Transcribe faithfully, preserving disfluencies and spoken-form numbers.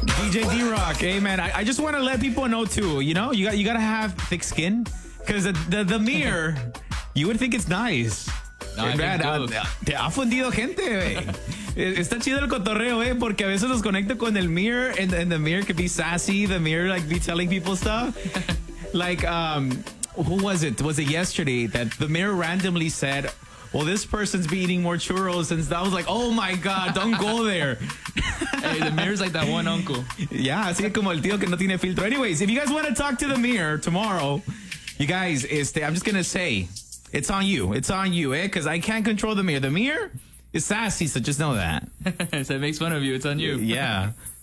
D J D-Rock, hey man, I, I just want to let people know too, you know, you got you got to have thick skin because the, the, the mirror, you would think it's nice. No, Man, ah, te ha fundido gente, güey. Está chido el cotorreo, eh, porque a veces los conecto con el mirror and, and the mirror could be sassy, the mirror like be telling people stuff. Like, um, who was it? Was it yesterday that the mirror randomly said, well, this person's be eating more churros, and I was like, oh my God, don't go there. Hey, the mirror's like that one uncle. Yeah, así como el tío que no tiene filtro. Anyways, if you guys want to talk to the mirror tomorrow, you guys, este, I'm just going to say, it's on you. It's on you, eh? Because I can't control the mirror. The mirror is sassy, so just know that. So it makes fun of you. It's on you. Yeah.